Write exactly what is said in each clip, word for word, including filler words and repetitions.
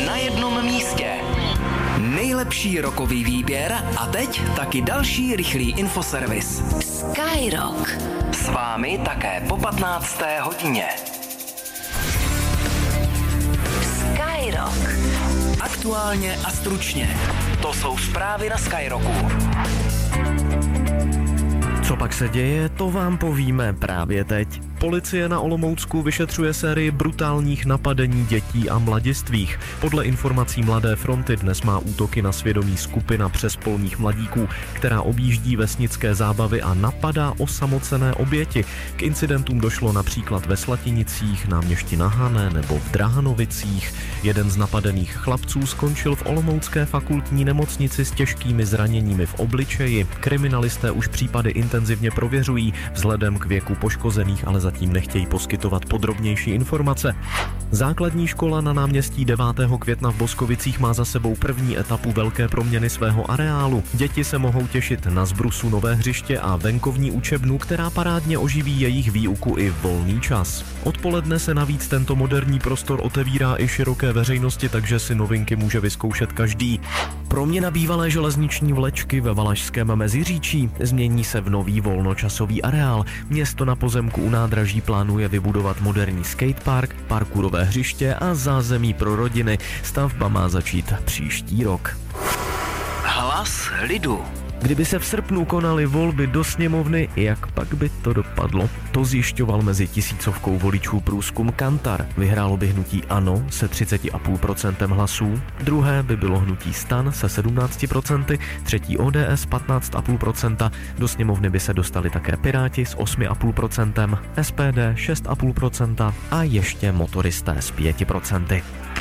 na jednom místě. Nejlepší rokový výběr a teď taky další rychlý infoservis. Skyrock. S vámi také po patnácté hodině. Skyrock. Aktuálně a stručně. To jsou zprávy na Skyrocku. Co pak se děje, to vám povíme právě teď. Policie na Olomoucku vyšetřuje sérii brutálních napadení dětí a mladistvých. Podle informací Mladé fronty dnes má útoky na svědomí skupina přespolních mladíků, která objíždí vesnické zábavy a napadá osamocené oběti. K incidentům došlo například ve Slatinicích, na Měšti na Hané nebo v Drahanovicích. Jeden z napadených chlapců skončil v olomoucké fakultní nemocnici s těžkými zraněními v obličeji. Kriminalisté už případy intenzivně prověřují vzhledem k věku poškozených, ale zatím nechtějí poskytovat podrobnější informace. Základní škola na náměstí devátého května v Boskovicích má za sebou první etapu velké proměny svého areálu. Děti se mohou těšit na zbrusu nové hřiště a venkovní učebnu, která parádně oživí jejich výuku i volný čas. Odpoledne se navíc tento moderní prostor otevírá i široké veřejnosti, takže si novinky může vyzkoušet každý. Proměna bývalé železniční vlečky ve Valašském Meziříčí změní se v nový volnočasový areál. Město na pozemku u nádraží plánuje vybudovat moderní skatepark, parkourové hřiště a zázemí pro rodiny. Stavba má začít příští rok. Hlas lidu. Kdyby se v srpnu konaly volby do sněmovny, jak pak by to dopadlo? To zjišťoval mezi tisícovkou voličů průzkum Kantar. Vyhrálo by hnutí ANO se třicet pět celá pět procenta hlasů, druhé by bylo hnutí STAN se sedmnáct procent, třetí O D S patnáct celá pět procenta, do sněmovny by se dostali také Piráti s osm celá pět procenta, S P D šest celá pět procenta a ještě motoristé s pět procent.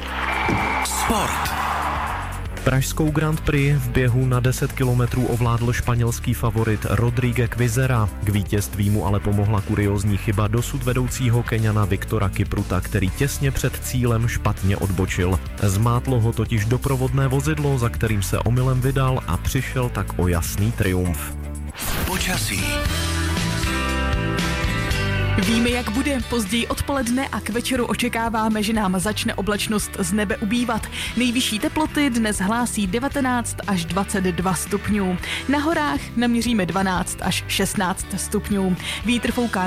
Sport. Pražskou Grand Prix v běhu na deset kilometrů ovládl španělský favorit Rodrigue Kvizera. K vítězství mu ale pomohla kuriózní chyba dosud vedoucího Keňana Viktora Kipruta, který těsně před cílem špatně odbočil. Zmátlo ho totiž doprovodné vozidlo, za kterým se omylem vydal a přišel tak o jasný triumf. Počasí. Víme, jak bude. Později odpoledne a k večeru očekáváme, že nám začne oblačnost z nebe ubývat. Nejvyšší teploty dnes hlásí devatenáct až dvacet dva stupňů. Na horách naměříme dvanáct až šestnáct stupňů. Vítr fouká